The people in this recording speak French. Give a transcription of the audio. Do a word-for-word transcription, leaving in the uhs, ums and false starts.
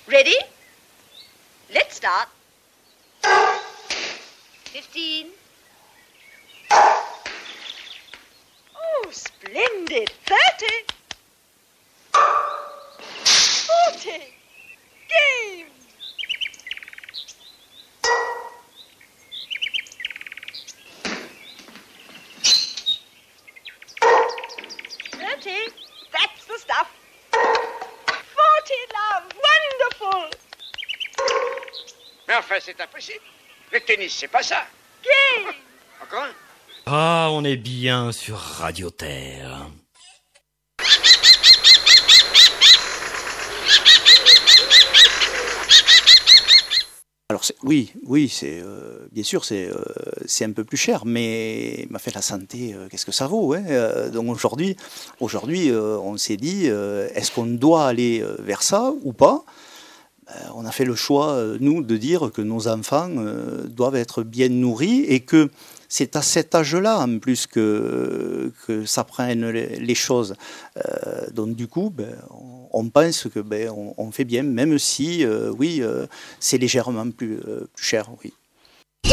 Ready? Let's start. Fifteen. Oh, splendid. Thirty. Forty. Game. Thirty. That's the stuff. Forty, love. Wonderful. Mais enfin, c'est impossible. Le tennis, c'est pas ça. Game. Encore un? Ah, on est bien sur Radio Terre. Alors c'est, oui, oui, c'est euh, bien sûr c'est euh, c'est un peu plus cher, mais m'a fait la santé, euh, qu'est-ce que ça vaut, hein euh, donc aujourd'hui, aujourd'hui, euh, on s'est dit, euh, est-ce qu'on doit aller euh, vers ça ou pas? Euh, on a fait le choix, euh, nous, de dire que nos enfants euh, doivent être bien nourris et que c'est à cet âge-là, en plus, que, que s'apprennent les, les choses. Euh, donc, du coup, ben, on, on pense que ben, on, on fait bien, même si, euh, oui, euh, c'est légèrement plus, euh, plus cher, oui.